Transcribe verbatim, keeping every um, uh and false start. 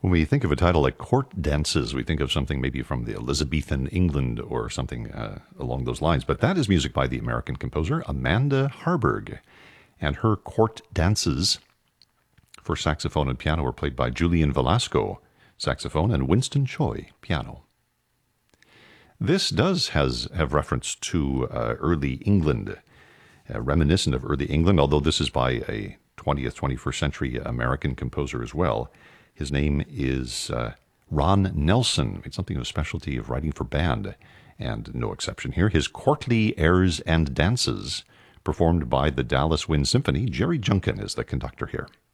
When we think of a title like Court Dances, we think of something maybe from the Elizabethan England or something uh, along those lines. But that is music by the American composer Amanda Harburg. And her Court Dances for saxophone and piano were played by Julian Velasco, saxophone, and Winston Choi, piano. This does has have reference to uh, early England, uh, reminiscent of early England, although this is by a twentieth, twenty-first century American composer as well. His name is uh, Ron Nelson. Made something of a specialty of writing for band, and no exception here. His courtly airs and dances, performed by the Dallas Wind Symphony. Jerry Junkin is the conductor here.